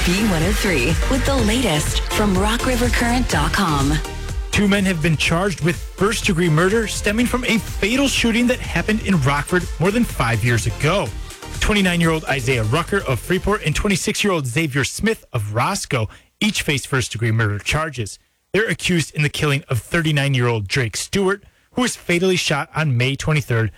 B103 with the latest from RockRiverCurrent.com. Two men have been charged with first-degree murder stemming from a fatal shooting that happened in Rockford more than 5 years ago. 29-year-old Isaiah Rucker of Freeport and 26-year-old Xavier Smith of Roscoe each face first-degree murder charges. They're accused in the killing of 39-year-old Drake Stewart, who was fatally shot on May 23,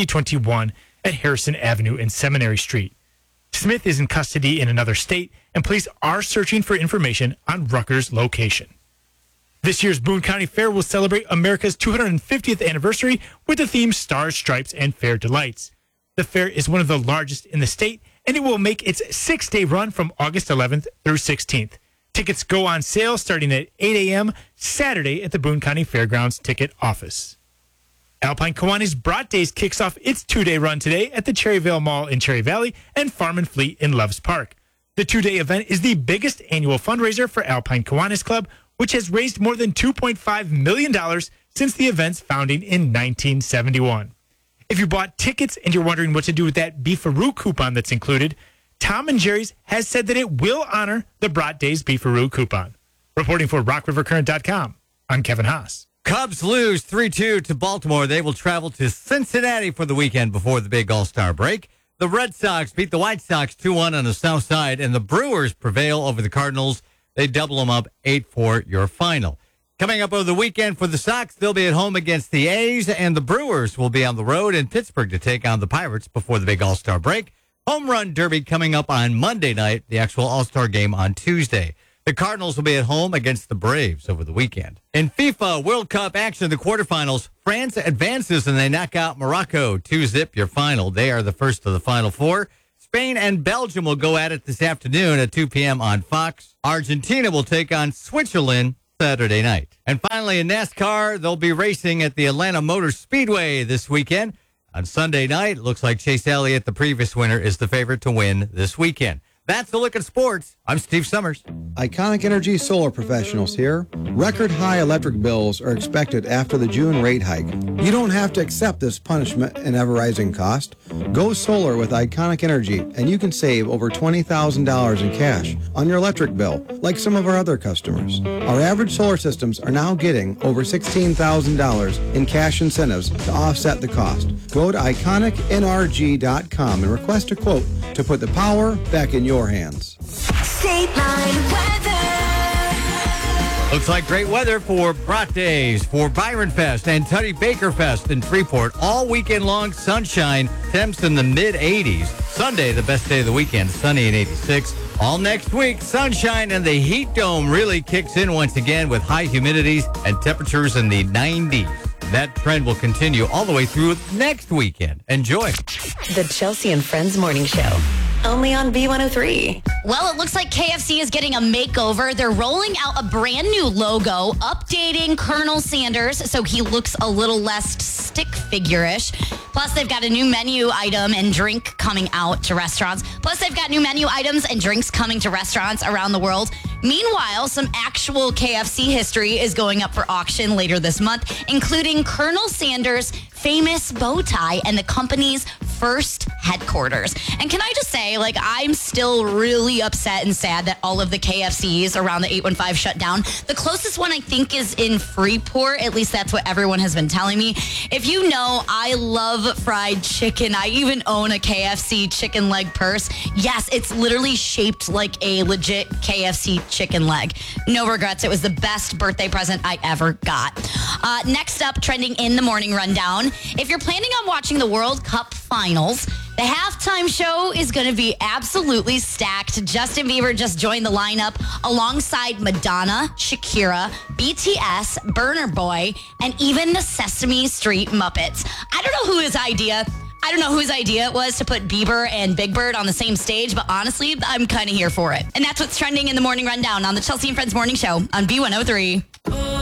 2021 at Harrison Avenue and Seminary Street. Smith is in custody in another state, and police are searching for information on Rucker's location. This year's Boone County Fair will celebrate America's 250th anniversary with the theme Stars, Stripes, and Fair Delights. The fair is one of the largest in the state, and it will make its 6-day run from August 11th through 16th. Tickets go on sale starting at 8 a.m. Saturday at the Boone County Fairgrounds ticket office. Alpine Kiwanis Brat Days kicks off its 2-day run today at the Cherryvale Mall in Cherry Valley and Farm and Fleet in Loves Park. The 2-day event is the biggest annual fundraiser for Alpine Kiwanis Club, which has raised more than $2.5 million since the event's founding in 1971. If you bought tickets and you're wondering what to do with that Beefaroo coupon that's included, Tom and Jerry's has said that it will honor the Brat Days Beefaroo coupon. Reporting for RockRiverCurrent.com, I'm Kevin Haas. Cubs lose 3-2 to Baltimore. They will travel to Cincinnati for the weekend before the big All-Star break. The Red Sox beat the White Sox 2-1 on the south side, and the Brewers prevail over the Cardinals. They double them up 8-4 your final. Coming up over the weekend for the Sox, they'll be at home against the A's, and the Brewers will be on the road in Pittsburgh to take on the Pirates before the big All-Star break. Home Run Derby coming up on Monday night, the actual All-Star game on Tuesday. The Cardinals will be at home against the Braves over the weekend. In FIFA World Cup action, the quarterfinals, France advances and they knock out Morocco 2-0 your final. They are the first of the Final Four. Spain and Belgium will go at it this afternoon at 2 p.m. on Fox. Argentina will take on Switzerland Saturday night. And finally, in NASCAR, they'll be racing at the Atlanta Motor Speedway this weekend. On Sunday night, it looks like Chase Elliott, the previous winner, is the favorite to win this weekend. That's the look at sports. I'm Steve Summers. Iconic Energy Solar Professionals here. Record high electric bills are expected after the June rate hike. You don't have to accept this punishment and ever-rising cost. Go solar with Iconic Energy, and you can save over $20,000 in cash on your electric bill, like some of our other customers. Our average solar systems are now getting over $16,000 in cash incentives to offset the cost. Go to IconicNRG.com and request a quote to put the power back in your hands. State Line weather. Looks like great weather for Brat Days, for Byron Fest and Tuddy Baker Fest in Freeport. All weekend long, sunshine, temps in the mid-80s. Sunday, the best day of the weekend, sunny and 86. All next week, sunshine and the heat dome really kicks in once again with high humidities and temperatures in the 90s. That trend will continue all the way through next weekend. Enjoy. The Chelsea and Friends Morning Show. Only on B103. Well, it looks like KFC is getting a makeover. They're rolling out a brand new logo, updating Colonel Sanders so he looks a little less stick figure-ish. Plus, they've got a new menu item and drink coming out to restaurants. Plus, they've got new menu items and drinks coming to restaurants around the world. Meanwhile, some actual KFC history is going up for auction later this month, including Colonel Sanders' famous bow tie and the company's first headquarters. And can I just say, I'm still really upset and sad that all of the KFCs around the 815 shut down. The closest one I think is in Freeport. At least that's what everyone has been telling me. If you know, I love fried chicken. I even own a KFC chicken leg purse. Yes, it's literally shaped like a legit KFC chicken leg. No regrets. It was the best birthday present I ever got. Next up, trending in the morning rundown. If you're planning on watching the World Cup finals, the halftime show is going to be absolutely stacked. Justin Bieber just joined the lineup alongside Madonna, Shakira, BTS, Burna Boy, and even the Sesame Street Muppets. I don't know whose idea it was to put Bieber and Big Bird on the same stage, but honestly, I'm kind of here for it. And that's what's trending in the morning rundown on the Chelsea and Friends Morning Show on B103.